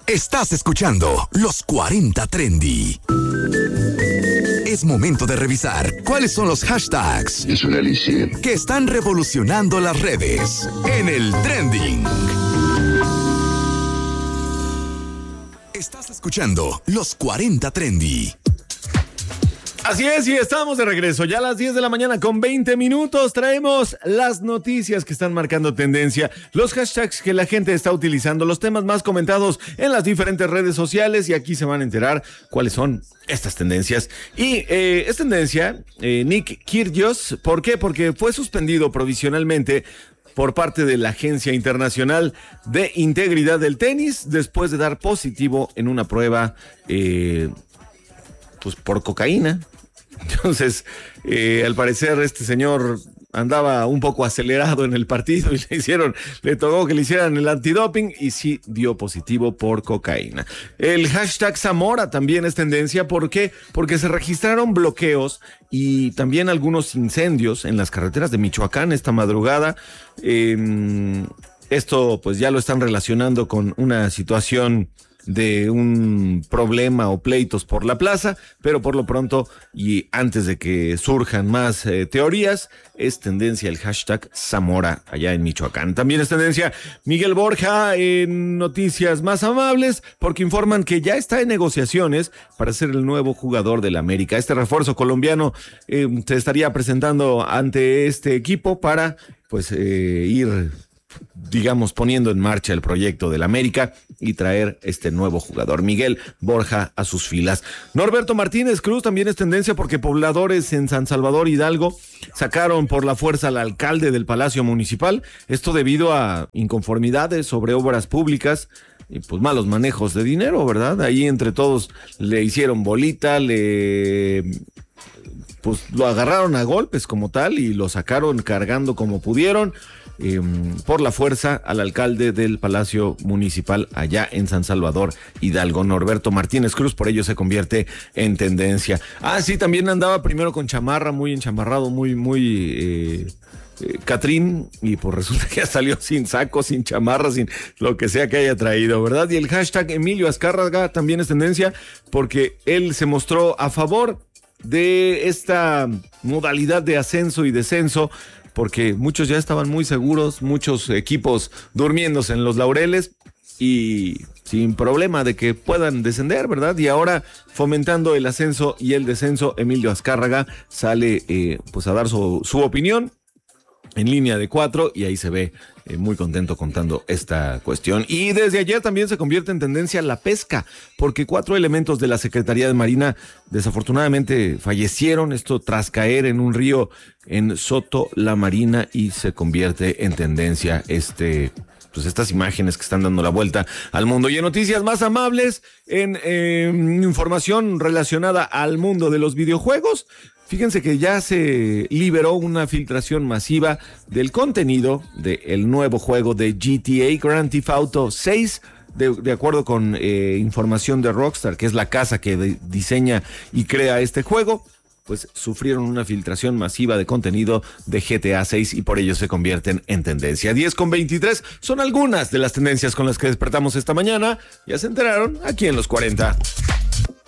Estás escuchando Los 40 Trendy. Es momento de revisar cuáles son los hashtags que están revolucionando las redes en el trending. Estás escuchando Los 40 Trendy. Así es, y estamos de regreso. Ya a las 10 de la mañana con 20 minutos traemos las noticias que están marcando tendencia, los hashtags que la gente está utilizando, los temas más comentados en las diferentes redes sociales, y aquí se van a enterar cuáles son estas tendencias. Y es tendencia Nick Kyrgios. ¿Por qué? Porque fue suspendido provisionalmente por parte de la Agencia Internacional de Integridad del Tenis después de dar positivo en una prueba pues por cocaína. Entonces, al parecer este señor andaba un poco acelerado en el partido y le tocó que le hicieran el antidoping y sí dio positivo por cocaína. El hashtag Zamora también es tendencia. ¿Por qué? Porque se registraron bloqueos y también algunos incendios en las carreteras de Michoacán esta madrugada. Esto pues ya lo están relacionando con una situación de un problema o pleitos por la plaza, pero por lo pronto y antes de que surjan más teorías, es tendencia el hashtag Zamora allá en Michoacán. También es tendencia Miguel Borja en noticias más amables, porque informan que ya está en negociaciones para ser el nuevo jugador del América. Este refuerzo colombiano se estaría presentando ante este equipo para pues ir, digamos, poniendo en marcha el proyecto del América y traer este nuevo jugador, Miguel Borja, a sus filas. Norberto Martínez Cruz también es tendencia porque pobladores en San Salvador Hidalgo sacaron por la fuerza al alcalde del Palacio Municipal, esto debido a inconformidades sobre obras públicas y pues malos manejos de dinero, ¿verdad? Ahí entre todos le hicieron bolita, pues lo agarraron a golpes como tal y lo sacaron cargando como pudieron. Por la fuerza al alcalde del Palacio Municipal allá en San Salvador Hidalgo, Norberto Martínez Cruz. Por ello se convierte en tendencia. Sí, también andaba primero con chamarra, muy enchamarrado, muy Catrín, y pues resulta que ya salió sin saco, sin chamarra, sin lo que sea que haya traído, ¿verdad? Y el hashtag Emilio Azcárraga también es tendencia porque él se mostró a favor de esta modalidad de ascenso y descenso, porque muchos ya estaban muy seguros, muchos equipos durmiéndose en los laureles y sin problema de que puedan descender, ¿verdad? Y ahora, fomentando el ascenso y el descenso, Emilio Azcárraga sale pues a dar su opinión en línea de 4 y ahí se ve muy contento contando esta cuestión. Y desde ayer también se convierte en tendencia la pesca, porque 4 elementos de la Secretaría de Marina desafortunadamente fallecieron, esto tras caer en un río en Soto La Marina, y se convierte en tendencia pues estas imágenes que están dando la vuelta al mundo. Y en noticias más amables, en información relacionada al mundo de los videojuegos, fíjense que ya se liberó una filtración masiva del contenido del nuevo juego de GTA, Grand Theft Auto 6, de acuerdo con información de Rockstar, que es la casa que diseña y crea este juego. Pues sufrieron una filtración masiva de contenido de GTA 6 y por ello se convierten en tendencia. 10:23 son algunas de las tendencias con las que despertamos esta mañana. Ya se enteraron aquí en Los 40.